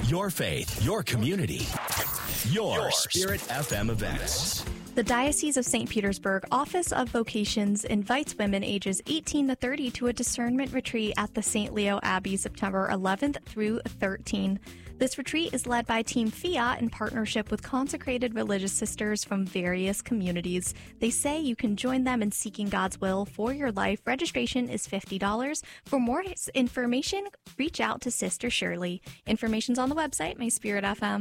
Your faith, your community, your Spirit FM events. The Diocese of St. Petersburg Office of Vocations invites women ages 18 to 30 to a discernment retreat at the St. Leo Abbey September 11th through 13th. This retreat is led by Team Fiat in partnership with consecrated religious sisters from various communities. They say you can join them in seeking God's will for your life. Registration is $50. For more information, reach out to Sister Shirley. Information's on the website, My Spirit FM.